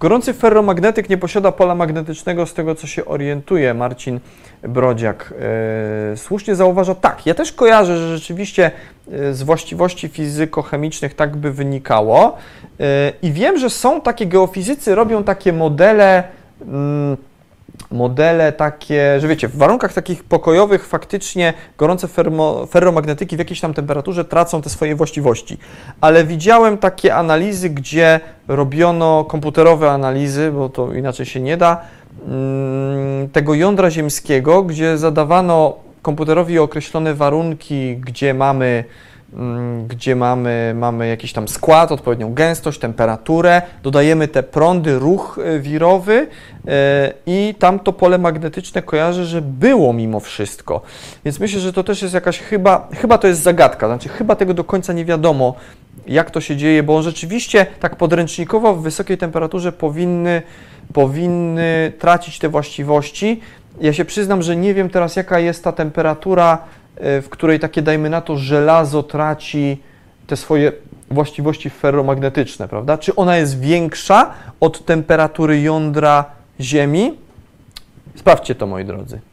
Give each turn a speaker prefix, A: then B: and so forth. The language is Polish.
A: Gorący ferromagnetyk nie posiada pola magnetycznego, z tego co się orientuje. Marcin Brodziak słusznie zauważa, tak, ja też kojarzę, że rzeczywiście z właściwości fizykochemicznych tak by wynikało i wiem, że są takie geofizycy, robią takie modele takie, że wiecie, w warunkach takich pokojowych faktycznie gorące ferromagnetyki w jakiejś tam temperaturze tracą te swoje właściwości. Ale widziałem takie analizy, gdzie robiono komputerowe analizy, bo to inaczej się nie da, tego jądra ziemskiego, gdzie zadawano komputerowi określone warunki, gdzie mamy jakiś tam skład, odpowiednią gęstość, temperaturę, dodajemy te prądy, ruch wirowy i tam to pole magnetyczne kojarzę, że było mimo wszystko. Więc myślę, że to też jest jakaś chyba to jest zagadka, znaczy chyba tego do końca nie wiadomo, jak to się dzieje, bo rzeczywiście tak podręcznikowo w wysokiej temperaturze powinny tracić te właściwości. Ja się przyznam, że nie wiem teraz, jaka jest ta temperatura, w której takie, dajmy na to, żelazo traci te swoje właściwości ferromagnetyczne, prawda? Czy ona jest większa od temperatury jądra Ziemi? Sprawdźcie to, moi drodzy.